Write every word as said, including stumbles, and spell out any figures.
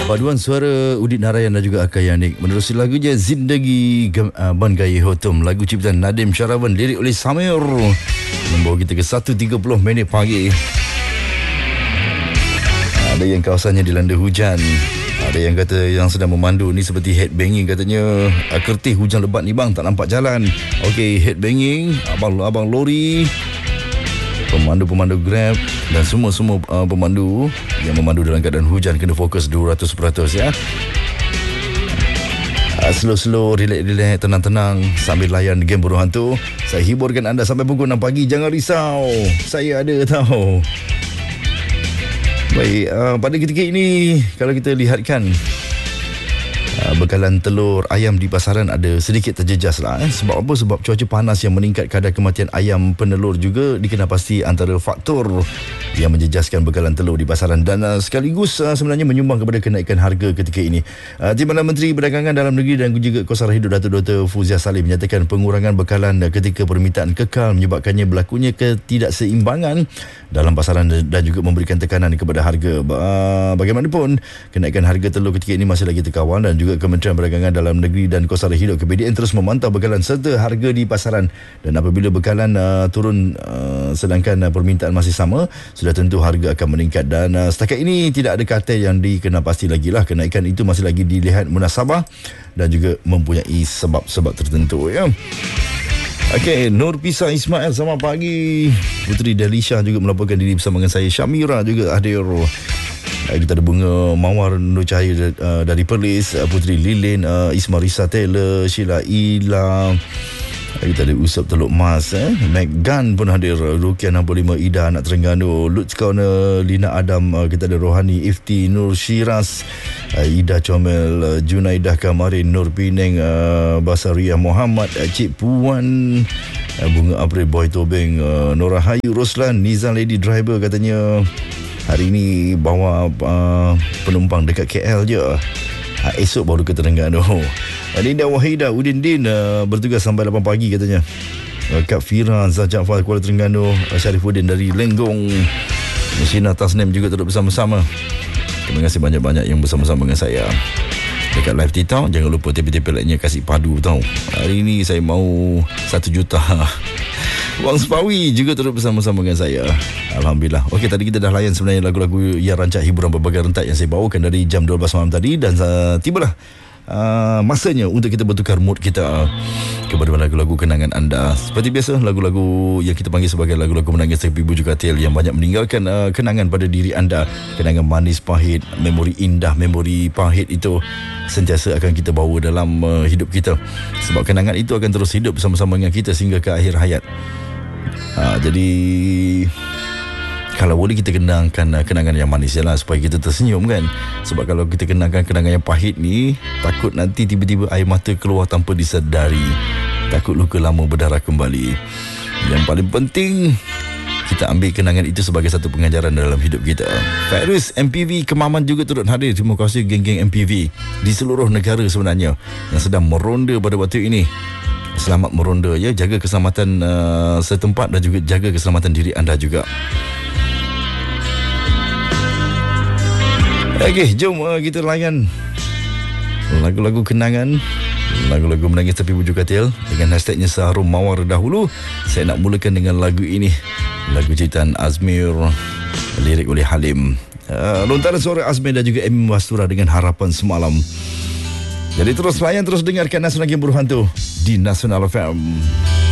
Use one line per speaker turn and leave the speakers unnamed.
Paduan suara Udit Narayan dan juga Akay Yanik menerusi lagunya Zindagi Ban Gaya Hotum, lagu ciptaan Nadim Syarawan, lirik oleh Samir, membawa kita ke satu tiga puluh minit pagi. Ada yang kawasannya dilanda hujan, ada yang kata yang sedang memandu ni seperti headbanging katanya. Kertih hujan lebat ni bang, tak nampak jalan. Okey, headbanging, abang-abang lori, pemandu-pemandu Grab dan semua-semua uh, pemandu yang memandu dalam keadaan hujan kena fokus dua ratus peratus ya. Uh, slow-slow, relax-relax, tenang-tenang sambil layan game Burung Hantu. Saya hiburkan anda sampai pukul enam pagi. Jangan risau, saya ada tahu. Baik, uh, pada ketika ini kalau kita lihatkan uh, bekalan telur ayam di pasaran ada sedikit terjejas lah eh. Sebab apa? Sebab cuaca panas yang meningkat kadar kematian ayam penelur juga dikenal pasti antara faktor yang menjejaskan bekalan telur di pasaran dan uh, sekaligus uh, sebenarnya menyumbang kepada kenaikan harga ketika ini. Uh, Timbalan Menteri Perdagangan Dalam Negeri dan juga Kosara Hidup Datuk Doktor Fuzia Salim menyatakan pengurangan bekalan uh, ketika permintaan kekal menyebabkannya berlakunya ketidakseimbangan dalam pasaran dan juga memberikan tekanan kepada harga. Uh, bagaimanapun, kenaikan harga telur ketika ini masih lagi terkawal dan juga Kementerian Perdagangan Dalam Negeri dan Kosara Hidup K P D N terus memantau bekalan serta harga di pasaran, dan apabila bekalan uh, turun uh, sedangkan uh, permintaan masih sama, sudah tentu harga akan meningkat. Dan uh, setakat ini tidak ada kata yang dikenal pasti lagi lah. Kenaikan itu masih lagi dilihat munasabah dan juga mempunyai sebab-sebab tertentu ya. Okey, Nur Pisa Ismail, selamat pagi. Puteri Delisha juga melaporkan diri bersama dengan saya. Syamira juga hadir. Kita ada Bunga Mawar Nur Cahaya uh, dari Perlis, uh, Puteri Lilin, uh, Isma Risa Taylor, Sheila Ila. Kita ada Usop Teluk Mas, eh? Megan pun hadir, Rukia enam puluh lima, Ida anak Terengganu, Lutz Corner, Lina Adam, uh, kita ada Rohani Ifti, Nur Shiraz, uh, Ida Comel, uh, Junaidah Kamarin, Nur Pineng, uh, Basaria Muhammad, uh, Cik Puan, uh, Bunga April, Boy Tobeng, uh, Nora Hayu, Roslan, Nizam Lady Driver katanya hari ini bawa uh, penumpang dekat K L je. Uh, esok baru ke Terengganu. Dinda Wahida Udin Din uh, bertugas sampai lapan pagi katanya. uh, Kak Fira Zah Jaafar Kuala Terengganu, uh, Syarifuddin dari Lenggong, Sina Tasnim juga turut bersama-sama. Terima kasih banyak-banyak yang bersama-sama dengan saya dekat live Titau. Jangan lupa tipe-tipe lainnya kasih padu tau. Hari ini saya mau satu juta. Wang Sepawi juga turut bersama-sama dengan saya. Alhamdulillah. Okey, tadi kita dah layan sebenarnya lagu-lagu yang rancak hiburan berbagai rentak yang saya bawakan dari jam dua belas malam tadi. Dan uh, tibalah uh, masanya untuk kita bertukar mood kita uh, kepada lagu-lagu kenangan anda. Seperti biasa, lagu-lagu yang kita panggil sebagai lagu-lagu menangis tapi bujuk katil yang banyak meninggalkan uh, kenangan pada diri anda. Kenangan manis pahit, memori indah, memori pahit itu sentiasa akan kita bawa dalam uh, hidup kita. Sebab kenangan itu akan terus hidup bersama-sama dengan kita sehingga ke akhir hayat. Ha, jadi kalau boleh kita kenangkan uh, kenangan yang manis je lah supaya kita tersenyum kan. Sebab kalau kita kenangkan kenangan yang pahit ni, takut nanti tiba-tiba air mata keluar tanpa disedari. Takut luka lama berdarah kembali. Yang paling penting, kita ambil kenangan itu sebagai satu pengajaran dalam hidup kita. Fairuz M P V Kemaman juga turut hadir. Terima kasih geng-geng M P V di seluruh negara sebenarnya yang sedang meronda pada waktu ini. Selamat meronda ya, jaga keselamatan uh, setempat dan juga jaga keselamatan diri anda juga. Okey, jom uh, kita layan lagu-lagu kenangan, lagu-lagu menangis tapi bujuk katil dengan hashtagnya Seharum Mawar dahulu. Saya nak mulakan dengan lagu ini, lagu ciptaan Azmir, lirik oleh Halim. Uh, lontaran suara Azmir dan juga Amy Mastura dengan Harapan Semalam. Jadi terus layan, terus dengarkan Nasional Game Burung Hantu di Nasional F M.